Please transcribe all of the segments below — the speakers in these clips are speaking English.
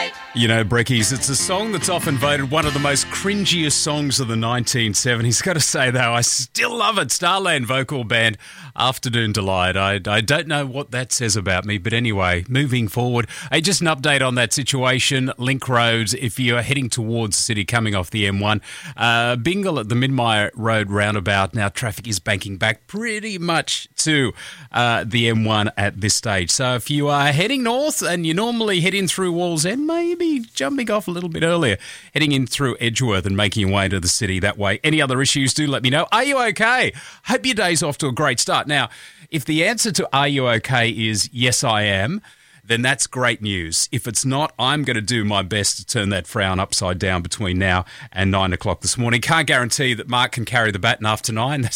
You know, Breckies, it's a song that's often voted one of the most cringiest songs of the 1970s. Got to say, though, I still love it. Starland vocal band, Afternoon Delight. I don't know what that says about me, but anyway, moving forward. Hey, just an update on that situation. Link Roads, if you're heading towards the city, coming off the M1, Bingle at the Midmire Road roundabout. Now, traffic is banking back pretty much to the M1 at this stage. So if you are heading north and you normally head in through Wallsend, maybe jumping off a little bit earlier, heading in through Edgeworth and making your way to the city that way. Any other issues, do let me know. Are you okay? Hope your day's off to a great start. Now, if the answer to are you okay is yes, I am, then that's great news. If it's not, I'm going to do my best to turn that frown upside down between now and 9 o'clock this morning. Can't guarantee that Mark can carry the baton after 9.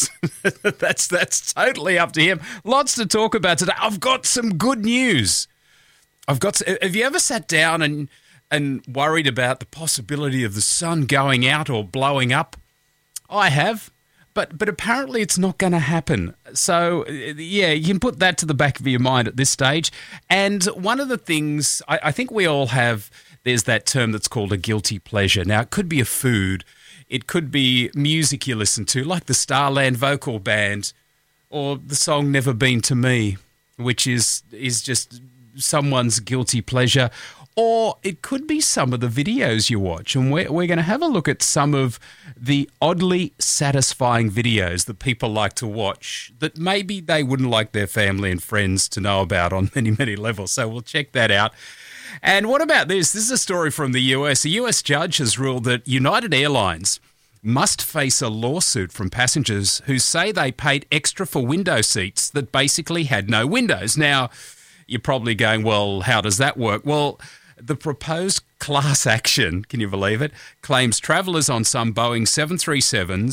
That's totally up to him. Lots to talk about today. I've got some good news. Have you ever sat down and worried about the possibility of the sun going out or blowing up? I have. But apparently it's not going to happen. So, yeah, you can put that to the back of your mind at this stage. And one of the things, I think we all have, there's that term that's called a guilty pleasure. Now, it could be a food. It could be music you listen to, like the Starland vocal band, or the song Never Been to Me, which is just someone's guilty pleasure. Or it could be some of the videos you watch. And we're going to have a look at some of the oddly satisfying videos that people like to watch that maybe they wouldn't like their family and friends to know about on many, many levels. So we'll check that out. And what about this? This is a story from the US. A US judge has ruled that United Airlines must face a lawsuit from passengers who say they paid extra for window seats that basically had no windows. Now, you're probably going, well, how does that work? Well, the proposed class action, can you believe it, claims travellers on some Boeing 737s,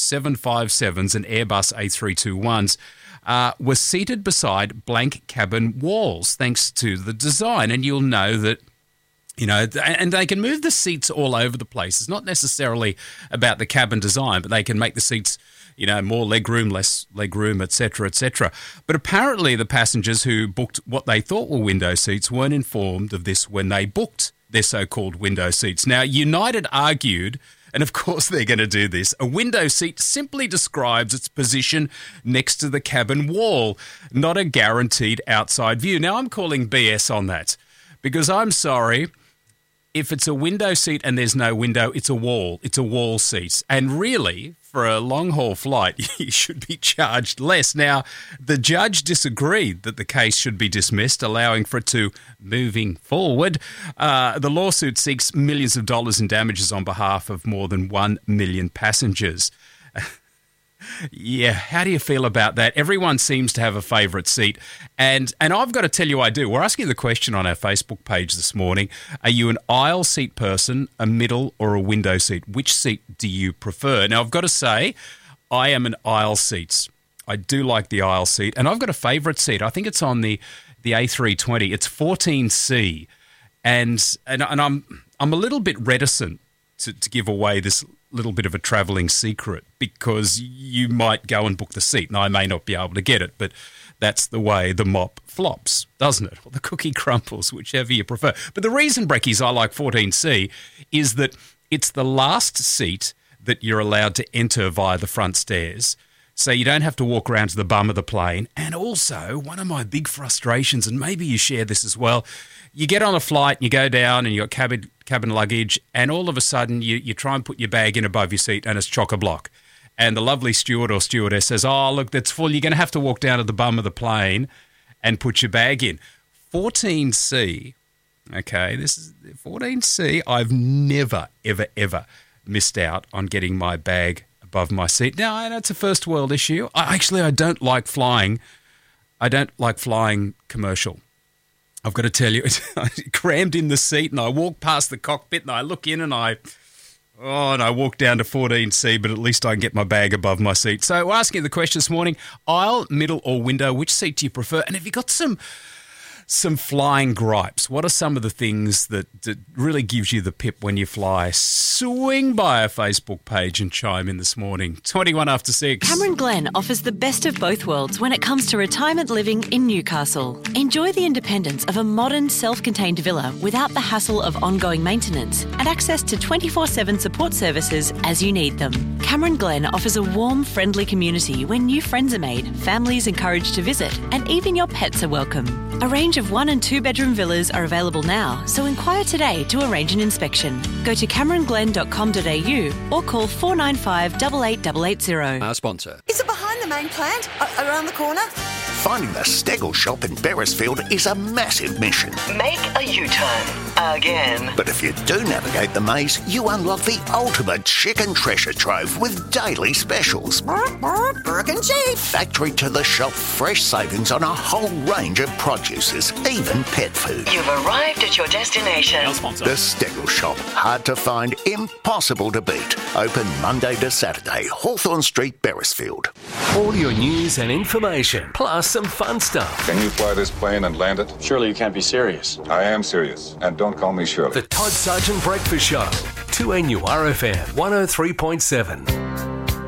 757s and Airbus A321s were seated beside blank cabin walls thanks to the design. And you'll know that, you know, and they can move the seats all over the place. It's not necessarily about the cabin design, but they can make the seats, you know, more legroom, less legroom, etc., etc. But apparently the passengers who booked what they thought were window seats weren't informed of this when they booked their so-called window seats. Now, United argued, and of course they're going to do this, a window seat simply describes its position next to the cabin wall, not a guaranteed outside view. Now, I'm calling BS on that because I'm sorry, if it's a window seat and there's no window, it's a wall. It's a wall seat. And really, for a long-haul flight, you should be charged less. Now, the judge disagreed that the case should be dismissed, allowing for it to moving forward. The lawsuit seeks millions of dollars in damages on behalf of more than 1 million passengers. Yeah, how do you feel about that? Everyone seems to have a favourite seat. And I've got to tell you I do. We're asking the question on our Facebook page this morning. Are you an aisle seat person, a middle or a window seat? Which seat do you prefer? Now, I've got to say, I am an aisle seat. I do like the aisle seat. And I've got a favourite seat. I think it's on the A320. It's 14C. And I'm a little bit reticent to give away this little bit of a travelling secret because you might go and book the seat and I may not be able to get it, but that's the way the mop flops, doesn't it? Or the cookie crumbles, whichever you prefer. But the reason, Breckies, I like 14C is that it's the last seat that you're allowed to enter via the front stairs, so you don't have to walk around to the bum of the plane. And also, one of my big frustrations, and maybe you share this as well, you get on a flight, you go down and you've got cabin luggage, and all of a sudden you try and put your bag in above your seat and it's chock-a-block. And the lovely steward or stewardess says, oh, look, that's full. You're going to have to walk down to the bum of the plane and put your bag in. 14C, okay, this is 14C. I've never, ever, ever missed out on getting my bag above my seat. Now, I know it's a first world issue. I don't like flying. I don't like flying commercial. I've got to tell you, I crammed in the seat and I walk past the cockpit and I look in and I walk down to 14C, but at least I can get my bag above my seat. So we're asking the question this morning, aisle, middle or window, which seat do you prefer? And have you got some some flying gripes. What are some of the things that really gives you the pip when you fly? Swing by our Facebook page and chime in this morning. 21 after 6. Cameron Glen offers the best of both worlds when it comes to retirement living in Newcastle. Enjoy the independence of a modern, self-contained villa without the hassle of ongoing maintenance and access to 24/7 support services as you need them. Cameron Glen offers a warm, friendly community where new friends are made, families encouraged to visit, and even your pets are welcome. A range of 1- and 2-bedroom villas are available now, so inquire today to arrange an inspection. Go to cameronglen.com.au or call 495 88880. Our sponsor. Is it behind the main plant? Around the corner? Finding the Stegel shop in Beresfield is a massive mission. Make a U-turn. Again. But if you do navigate the maze, you unlock the ultimate chicken treasure trove with daily specials. Burg and Chief. Factory to the shop, fresh savings on a whole range of produces, even pet food. You've arrived at your destination. Our sponsor. The Stegel shop, hard to find, impossible to beat. Open Monday to Saturday, Hawthorne Street, Beresfield. All your news and information, plus some fun stuff. Can you fly this plane and land it? Surely you can't be serious. I am serious. And don't call me Shirley. The Todd Sargent Breakfast Show. 2NURFM 103.7.